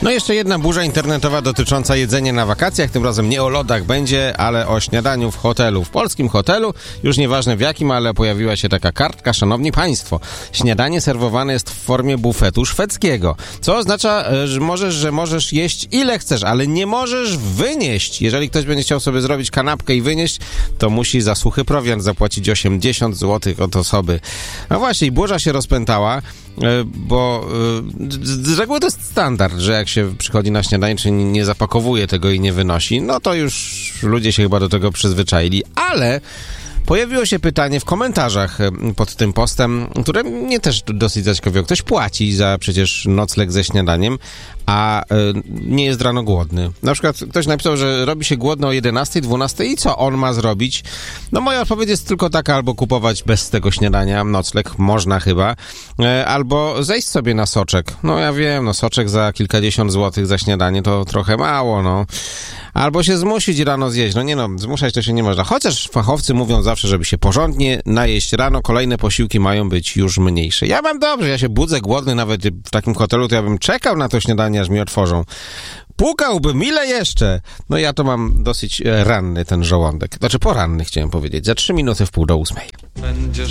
No jeszcze jedna burza internetowa dotycząca jedzenia na wakacjach. Tym razem nie o lodach będzie, ale o śniadaniu w hotelu. W polskim hotelu, już nieważne w jakim, ale pojawiła się taka kartka. Szanowni Państwo, śniadanie serwowane jest w formie bufetu szwedzkiego. Co oznacza, że możesz jeść ile chcesz, ale nie możesz wynieść. Jeżeli ktoś będzie chciał sobie zrobić kanapkę i wynieść, to musi za suchy prowiant zapłacić 80 zł od osoby. No właśnie, i burza się rozpętała, bo z reguły to jest standard, że jak się przychodzi na śniadanie, czy nie zapakowuje tego i nie wynosi, no to już ludzie się chyba do tego przyzwyczaili, ale pojawiło się pytanie w komentarzach pod tym postem, które mnie też dosyć zaciekawiło. Ktoś płaci za przecież nocleg ze śniadaniem, a nie jest rano głodny. Na przykład ktoś napisał, że robi się głodny o 11, 12 i co on ma zrobić? No moja odpowiedź jest tylko taka, albo kupować bez tego śniadania nocleg, można chyba, albo zejść sobie na soczek. No ja wiem, no soczek za kilkadziesiąt złotych za śniadanie to trochę mało, no. Albo się zmusić rano zjeść. No nie no, zmuszać to się nie można. Chociaż fachowcy mówią zawsze, żeby się porządnie najeść rano, kolejne posiłki mają być już mniejsze. Ja mam dobrze, ja się budzę głodny nawet w takim hotelu, to ja bym czekał na to śniadanie, aż mi otworzą. Pukałbym, ile jeszcze? No ja to mam dosyć ranny ten żołądek. Znaczy poranny chciałem powiedzieć. Za 3 minuty w 7:30. Będziesz